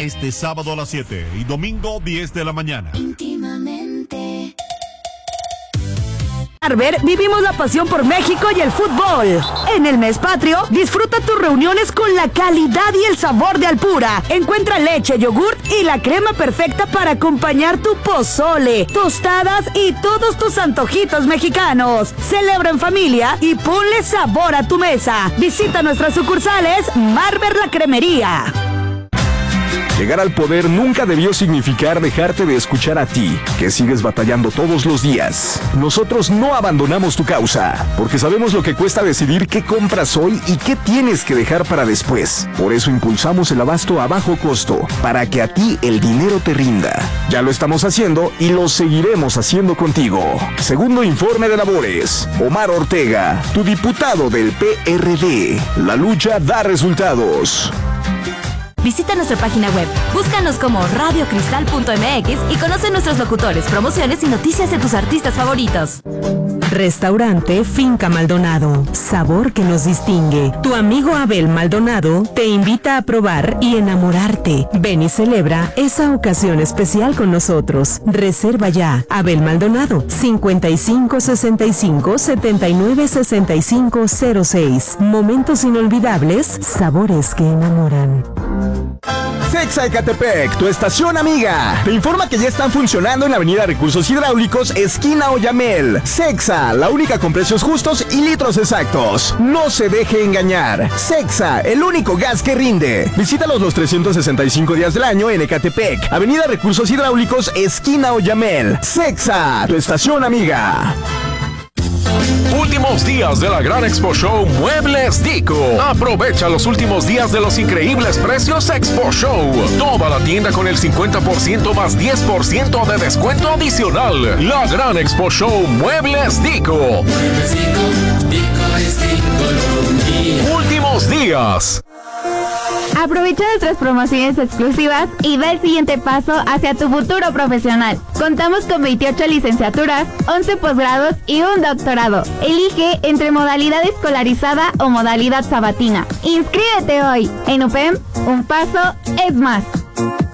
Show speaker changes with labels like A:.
A: este sábado a las 7 y domingo 10 de la mañana.
B: Íntimamente.
C: Barber, vivimos la pasión por México y el fútbol. En el mes patrio, disfruta tus reuniones con la calidad y el sabor de Alpura. Encuentra leche, yogurt y la crema perfecta para acompañar tu pozole, tostadas y todos tus antojitos mexicanos. Celebra en familia y ponle sabor a tu mesa. Visita nuestras sucursales Barber La Cremería.
D: Llegar al poder nunca debió significar dejarte de escuchar a ti, que sigues batallando todos los días. Nosotros no abandonamos tu causa, porque sabemos lo que cuesta decidir qué compras hoy y qué tienes que dejar para después. Por eso impulsamos el abasto a bajo costo, para que a ti el dinero te rinda. Ya lo estamos haciendo y lo seguiremos haciendo contigo. Segundo informe de labores. Omar Ortega, tu diputado del PRD. La lucha da resultados.
E: Visita nuestra página web, búscanos como radiocristal.mx y conoce nuestros locutores, promociones y noticias de tus artistas favoritos.
F: Restaurante Finca Maldonado, sabor que nos distingue. Tu amigo Abel Maldonado te invita a probar y enamorarte. Ven y celebra esa ocasión especial con nosotros. Reserva ya. Abel Maldonado, 5565-796506. Momentos inolvidables, sabores que enamoran.
D: Cexa Ecatepec, tu estación amiga, te informa que ya están funcionando en la avenida Recursos Hidráulicos, esquina Oyamel. Cexa, la única con precios justos y litros exactos. No se deje engañar. Cexa, el único gas que rinde. Visítalos los 365 días del año en Ecatepec, avenida Recursos Hidráulicos, esquina Oyamel. Cexa, tu estación amiga.
G: Últimos días de la Gran Expo Show Muebles Dico. Aprovecha los últimos días de los increíbles precios Expo Show. Toda la tienda con el 50% más 10% de descuento adicional. La Gran Expo Show Muebles Dico.
B: Muebles Dico, Dico es Dico.
G: Últimos días.
H: Aprovecha nuestras promociones exclusivas y da el siguiente paso hacia tu futuro profesional. Contamos con 28 licenciaturas, 11 posgrados y un doctorado. Elige entre modalidad escolarizada o modalidad sabatina. ¡Inscríbete hoy! En UPEM, un paso es más.